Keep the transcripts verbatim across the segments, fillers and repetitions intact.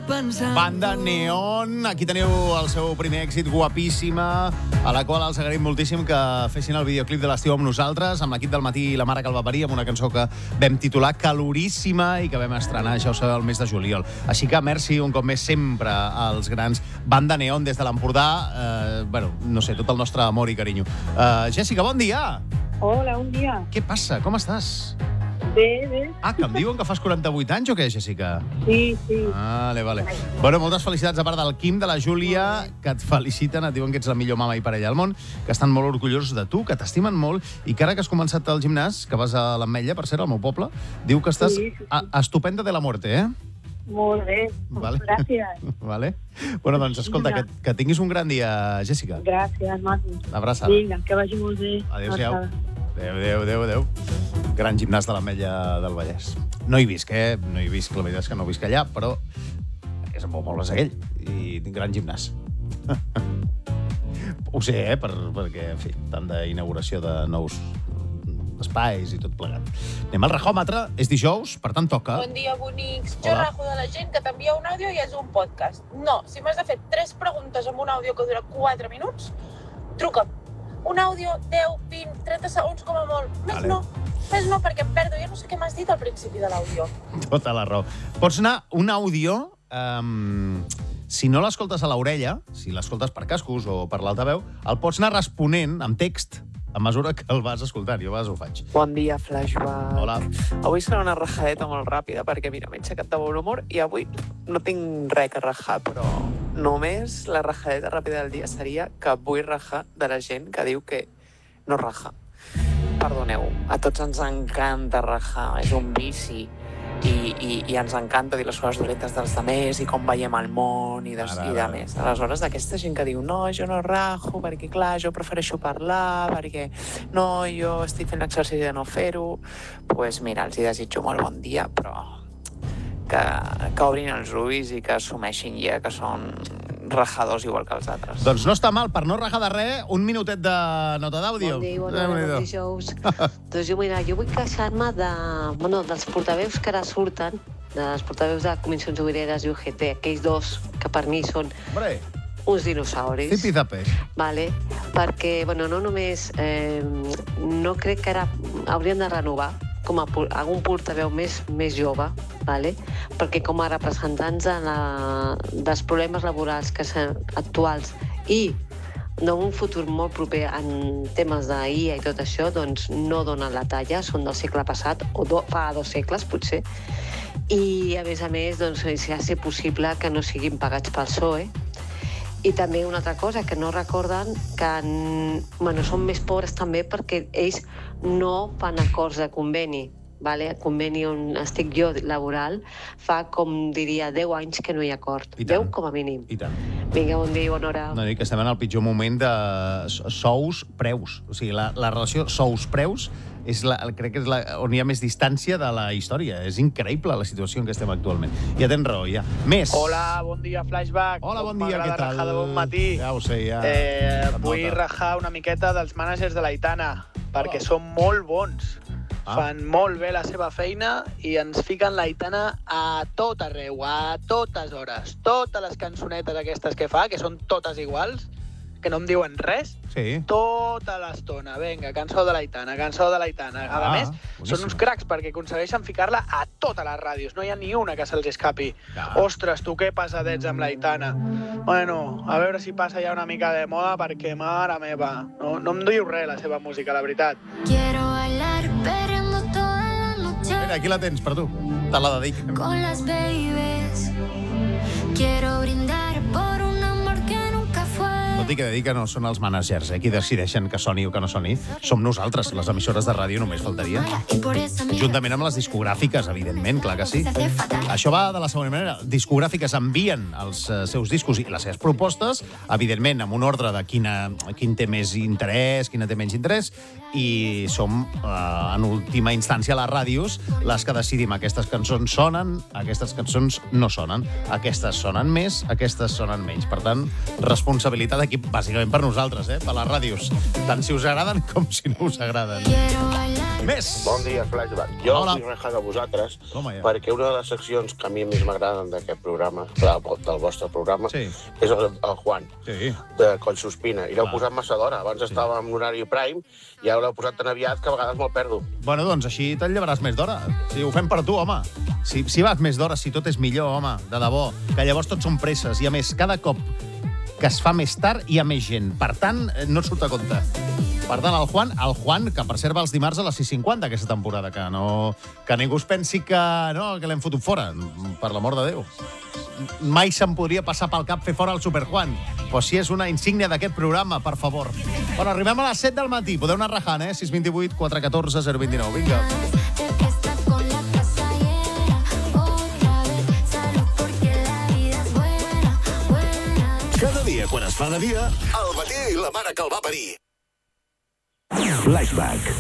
Banda Neon, aquí teniu el seu primer èxit, Guapíssima, a la qual els agraïm moltíssim que fessin el videoclip de l'estiu amb nosaltres, amb l'equip del matí i la mare que el va parir, amb una cançó que vam titular Caloríssima i que vam estrenar, ja ho sabeu, el mes de juliol. Així que merci un cop més sempre als grans. Banda Neon des de l'Empordà, eh, bueno, no sé, tot el nostre amor i carinyo. Eh, Jèssica, bon dia! Hola, bon dia. Què passa? Com estàs? Bé, bé. Ah, que em diuen que fas quaranta-vuit anys o què, Jèssica? Sí, sí. Vale, vale. Bueno, moltes felicitats a part del Quim, de la Júlia, que et feliciten, et diuen que ets la millor mama i parella del món, que estan molt orgullosos de tu, que t'estimen molt, i que ara que has començat el gimnàs, que vas a l'Ametlla, per cert, al meu poble, diu que estàs Sí, sí, sí. a- estupenda de la muerte, eh? Molt bé. Vale. Gràcies. Vale. Bueno, doncs, escolta, que, que tinguis un gran dia, Jèssica. Gràcies, maco. Abraçada. Vinga, que vagi molt bé. Adéu-siau. Abraçada. Adéu, adéu, adéu, adéu. Gran gimnàs de l'Ametlla del Vallès. No hi visc, eh? No hi visc, la veritat és que no visc allà, però és un bon poble aquell i tinc gran gimnàs. Ho sé, eh? Per, perquè, en fi, tant d'inauguració de nous espais i tot plegat. Anem al rajòmetre, és dijous, per tant toca. Bon dia, bonics. Jo Hola. rajo de la gent que t'envia un àudio i és un podcast. No, si m'has de fer tres preguntes amb un àudio que dura quatre minuts, truca'm. Un àudio, deu, vint, trenta segons com a molt. Més Vale. no. Més no, perquè em perdo. Jo no sé què m'has dit al principi de l'àudio. Tota la raó. Pots anar un àudio, um, si no l'escoltes a l'orella, si l'escoltes per cascos o per l'altaveu, el pots anar responent amb text a mesura que el vas escoltant. Jo a vegades ho faig. Bon dia, Flashback. Hola. Avui serà una rajadeta molt ràpida, perquè, mira, m'he aixecat de bon humor i avui no tinc res que rajar, però només la rajadeta ràpida del dia seria que vull rajar de la gent que diu que no raja. Perdoneu, a tots ens encanta rajar, és un vici, i, i, i ens encanta dir les coses dolentes dels demés i com veiem el món i, des, Ara, i ara. de més. Aleshores, aquesta gent que diu no, jo no rajo perquè, clar, jo prefereixo parlar, perquè no, jo estic fent l'exercici de no fer-ho, doncs pues, mira, els hi desitjo molt bon dia, però que, que obrin els ulls i que assumeixin ja que són rajadors igual que els altres. Doncs no està mal, per no rajar de res, un minutet de nota d'àudio. Bon dia i bona hora, Déu-n'hi-do. bon dijous. Doncs jo, mira, jo vull queixar-me de, bueno, dels portaveus que ara surten, dels portaveus de Comissions Obreres i U G T, aquells dos que per mi són Hombre, uns dinosauris. zipi-zape. Vale? Perquè, bueno, no només... Eh, no crec que ara haurien de renovar com a por- algun portaveu més, més jove, vale? Perquè com a representants de la, dels problemes laborals que són actuals i d'un futur molt proper en temes d'I A i tot això, doncs no donen la talla, són del segle passat, o do, fa dos segles, potser. I, a més a més, doncs, si ha de ser possible que no siguin pagats pel P S O E. I també una altra cosa, que no recorden que en, bueno, són més pobres també perquè ells no fan acords de conveni. Vale? El conveni on estic jo laboral fa, com diria, deu anys que no hi ha acord. I tant. deu com a mínim. I tant. Vinga, bon dia i bona hora. No dic que estem en el pitjor moment de sous-preus. O sigui, la, la relació sous-preus és la, crec que és la, on hi ha més distància de la història. És increïble la situació en què estem actualment. Ja tens raó, ja. Més. Hola, bon dia, Flashback. Hola, bon Com dia, què m'agrada tal? rajar de bon matí. Ja ho sé, ja. Eh, se't vull nota. rajar una miqueta dels mànagers de l'Aitana, perquè Oh. són molt bons. Ah. Fan molt bé la seva feina i ens fiquen l'Aitana a tot arreu, a totes hores. Totes les cançonetes aquestes que fa, que són totes iguals, que no em diuen res, Sí. tota l'estona. Vinga, cançó de l'Aitana, cançó de l'Aitana. A Ah, més, boníssim. són uns cracs perquè aconsegueixen ficar-la a totes les ràdios. No hi ha ni una que se'ls escapi. Ah. Ostres, tu què passadets amb l'Aitana. Bueno, a veure si passa ja una mica de moda perquè, mare meva, no, no em diu res la seva música, la veritat. Quiero bailar perreando toda la noche Mira, aquí la tens per tu. Te la dedico. con las babies. Quiero brindar por un amor que nunca fue. Tot i que he de dir que no són els managers, eh, qui decideixen que soni o que no soni. Som nosaltres, les emissores de ràdio, només faltaria. Y por eso mi Juntament amb les discogràfiques, evidentment, clar que sí. se hace fatal. Això va de la següent manera. Discogràfiques envien els eh, seus discos i les seves propostes, evidentment, amb un ordre de quina, quin té més interès, quina té menys interès, i som, eh, en última instància, les ràdios, les que decidim aquestes cançons sonen, aquestes cançons no sonen, aquestes sonen més, aquestes sonen menys. Per tant, responsabilitat aquí, bàsicament per nosaltres, eh, per les ràdios, tant si us agraden com si no us agraden. Quiero bailar Més. Bon dia, Flashback. Jo Hola. vull rajar de vosaltres Toma ja. perquè una de les seccions que a mi més m'agraden d'aquest programa, del, del vostre programa, Sí. és el, el Juan, Sí. de Collsospina. I l'heu Clar. posat massa d'hora. Abans estava en l'horari prime i ara l'heu posat tan aviat que a vegades me'l perdo. Bueno, doncs així te'n llevaràs més d'hora. Si ho fem per tu, home. Si, si vas més d'hora, si tot és millor, home, de debò. Que llavors tot són presses. I a més, cada cop que es fa més tard hi ha més gent. Per tant, no et surt a compte. Per tant, el Juan, el Juan, que per cert va els dimarts a les sis cinquanta aquesta temporada, que no que ningú es pensi que, no, que l'hem fotut fora, per l'amor de Déu. Mai se'm podria passar pel cap fer fora el Super Juan. Però si és una insígnia d'aquest programa, per favor. Bueno, arribem a les set del matí. Podeu anar rajant, eh? sis dos vuit, quatre un quatre, zero dos nou. Vinga. Cada dia, quan es fa de dia, al matí la mare que el va parir. Flashback.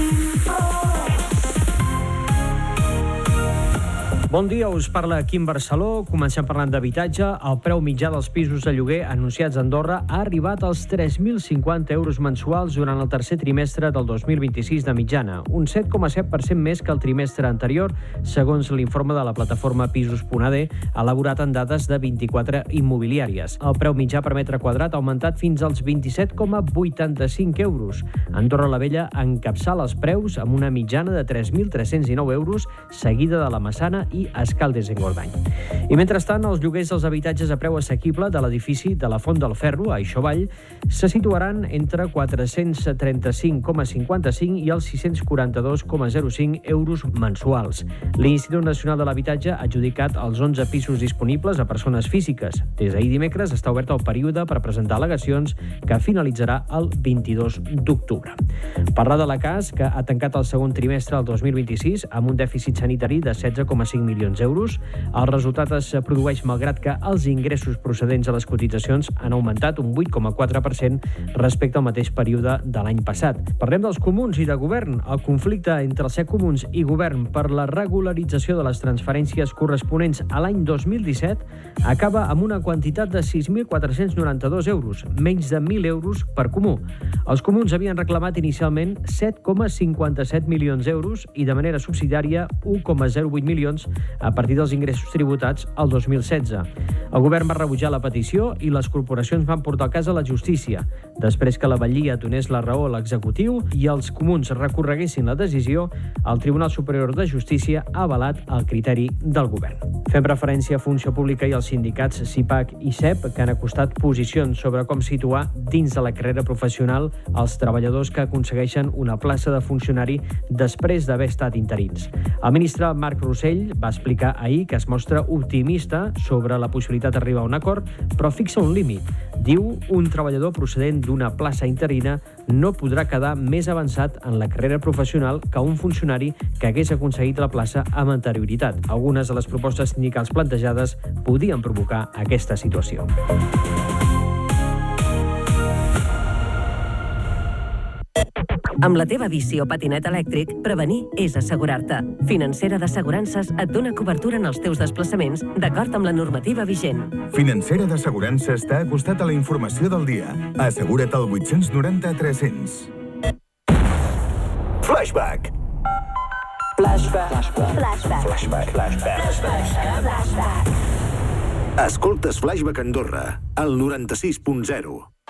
Bon dia, us parla Quim Barceló. Comencem parlant d'habitatge. El preu mitjà dels pisos de lloguer anunciats a Andorra ha arribat als tres mil cinquanta euros mensuals durant el tercer trimestre del dos mil vint-i-sis de mitjana, un set coma set per cent més que el trimestre anterior, segons l'informe de la plataforma Pisos punt a de, elaborat en dades de vint-i-quatre immobiliàries. El preu mitjà per metre quadrat ha augmentat fins als vint-i-set coma vuitanta-cinc euros. Andorra la Vella encapçala els preus amb una mitjana de tres mil tres-cents dinou euros, seguida de la Massana i Escaldes en Gordany. I mentrestant, els lloguers dels habitatges a preu assequible de l'edifici de la Font del Ferro, a Ixovall, se situaran entre quatre-cents trenta-cinc coma cinquanta-cinc i els sis-cents quaranta-dos coma zero cinc euros mensuals. L'Institut Nacional de l'Habitatge ha adjudicat els onze pisos disponibles a persones físiques. Des d'ahir dimecres està obert el període per presentar al·legacions, que finalitzarà el vint-i-dos d'octubre. Parlar de la C A S, que ha tancat el segon trimestre del dos mil vint-i-sis amb un dèficit sanitari de setze coma cinc milions d'euros. El resultat es produeix malgrat que els ingressos procedents a les cotitzacions han augmentat un vuit coma quatre per cent respecte al mateix període de l'any passat. Parlem dels comuns i de govern. El conflicte entre els set comuns i govern per la regularització de les transferències corresponents a l'any dos mil disset acaba amb una quantitat de sis mil quatre-cents noranta-dos euros, menys de mil euros per comú. Els comuns havien reclamat inicialment set coma cinquanta-set milions d'euros i de manera subsidiària un coma zero vuit milions a partir dels ingressos tributats al dos mil setze. El govern va rebutjar la petició i les corporacions van portar el cas a la justícia. Després que la Batllia donés la raó a l'executiu i els comuns recorreguessin la decisió, el Tribunal Superior de Justícia ha avalat el criteri del govern. Fem referència a Funció Pública i als sindicats SIPAC i S E P, que han acostat posicions sobre com situar dins de la carrera professional els treballadors que aconsegueixen una plaça de funcionari després d'haver estat interins. El ministre Marc Rossell va explicar ahir que es mostra optimista sobre la possibilitat d'arribar a un acord, però fixa un límit. Diu, un treballador procedent d'una plaça interina no podrà quedar més avançat en la carrera professional que un funcionari que hagués aconseguit la plaça amb anterioritat. Algunes de les propostes sindicals plantejades podien provocar aquesta situació. Amb la teva bici o patinet elèctric, prevenir és assegurar-te. Financera d'Assegurances et dona cobertura en els teus desplaçaments d'acord amb la normativa vigent. Financera d'Assegurances t'ha acostat a la informació del dia. Assegura't al vuit noranta tres-cents. Flashback. Flashback. Flashback. Flashback. Flashback. Escoltes Flashback Andorra, al noranta-sis punt zero.